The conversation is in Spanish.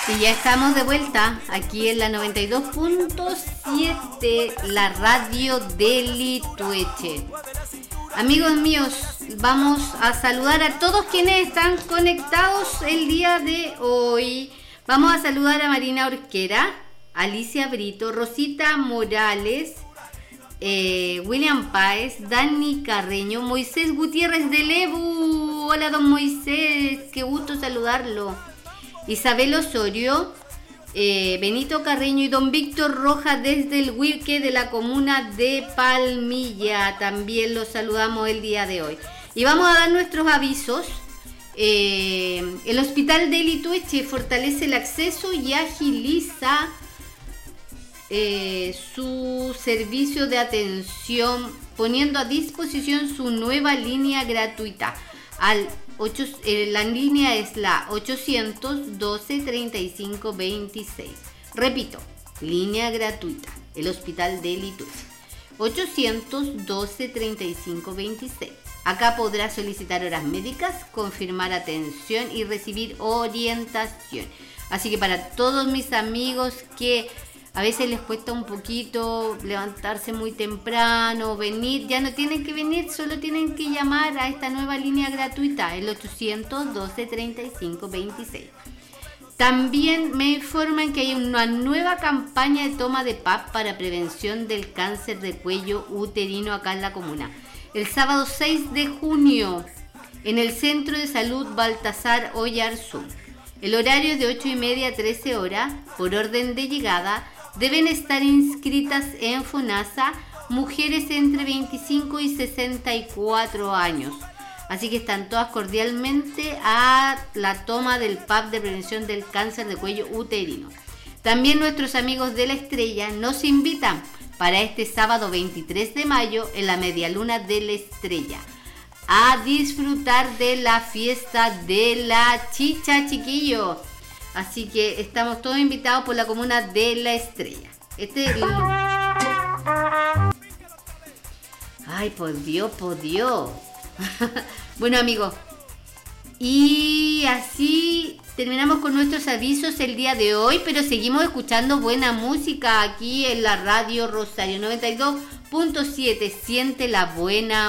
Y ya estamos de vuelta aquí en la 92.7, la radio de Litueche. Amigos míos, vamos a saludar a todos quienes están conectados el día de hoy. Vamos a saludar a Marina Orquera, Alicia Brito, Rosita Morales, William Páez, Dani Carreño, Moisés Gutiérrez de Lebu. Hola, don Moisés, qué gusto saludarlo. Isabel Osorio, Benito Carreño y don Víctor Rojas desde el Huirque de la comuna de Palmilla. También los saludamos el día de hoy. Y vamos a dar nuestros avisos. El Hospital de Litueche fortalece el acceso y agiliza su servicio de atención, poniendo a disposición su nueva línea gratuita. La línea es la 812-3526. Repito, línea gratuita, el Hospital de Litueche, 812-3526. Acá podrá solicitar horas médicas, confirmar atención y recibir orientación. Así que para todos mis amigos que a veces les cuesta un poquito levantarse muy temprano, venir, ya no tienen que venir, solo tienen que llamar a esta nueva línea gratuita, el 812-3526. También me informan que hay una nueva campaña de toma de PAP para prevención del cáncer de cuello uterino acá en la comuna. El sábado 6 de junio, en el Centro de Salud Baltasar Oyarzún. El horario es de 8:30 a 13 horas, por orden de llegada. Deben estar inscritas en FONASA mujeres entre 25 y 64 años. Así que están todas cordialmente a la toma del PAP de prevención del cáncer de cuello uterino. También nuestros amigos de La Estrella nos invitan para este sábado 23 de mayo en la Medialuna de La Estrella a disfrutar de la fiesta de la chicha, chiquillos. Así que estamos todos invitados por la comuna de La Estrella. Ay, por Dios, por Dios. Bueno, amigos, y así terminamos con nuestros avisos el día de hoy, pero seguimos escuchando buena música aquí en la radio Rosario 92.7. Siente la buena